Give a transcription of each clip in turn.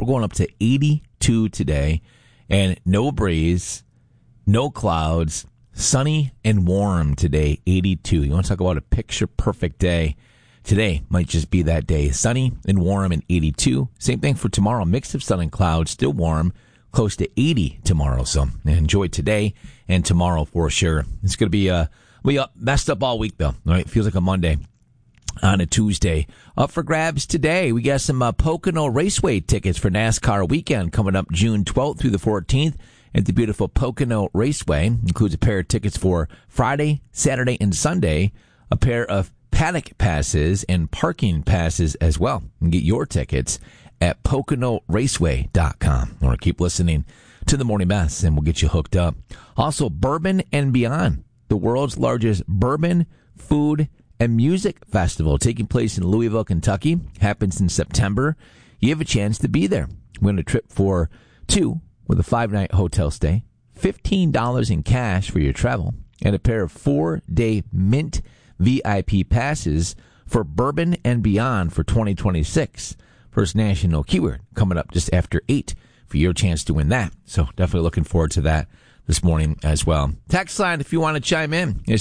going up to 82 today, and no breeze, no clouds, sunny and warm today, 82. You want to talk about a picture-perfect day? Today might just be that day. Sunny and warm and 82. Same thing for tomorrow. Mix of sun and clouds, still warm, close to 80 tomorrow. So enjoy today and tomorrow for sure. It's going to be messed up all week, though. All right, feels like a Monday on a Tuesday. Up for grabs today, we got some Pocono Raceway tickets for NASCAR weekend coming up June 12th through the 14th at the beautiful Pocono Raceway. Includes a pair of tickets for Friday, Saturday, and Sunday, a pair of paddock passes and parking passes as well. You can get your tickets at PoconoRaceway.com. Or keep listening to the Morning Mess and we'll get you hooked up. Also, Bourbon and Beyond, the world's largest bourbon, food, and music festival taking place in Louisville, Kentucky. Happens in September. You have a chance to be there. Win a trip for two with a 5-night hotel stay, $15 in cash for your travel, and a pair of 4-day Mint VIP passes for Bourbon and Beyond for 2026. First national keyword coming up just after 8 for your chance to win that. So definitely looking forward to that this morning as well. Text line if you want to chime in is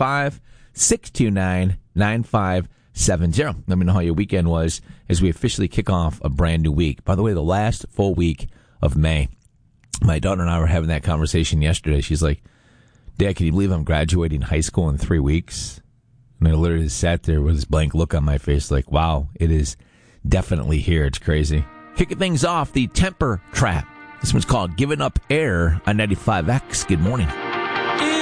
315-629-9570. Let me know how your weekend was as we officially kick off a brand new week. By the way, the last full week of May. My daughter and I were having that conversation yesterday. She's like, Dad, can you believe I'm graduating high school in 3 weeks? And I literally just sat there with this blank look on my face like, wow, it is definitely here. It's crazy. Kicking things off, the temper trap. This one's called Giving Up Air on 95X. Good morning.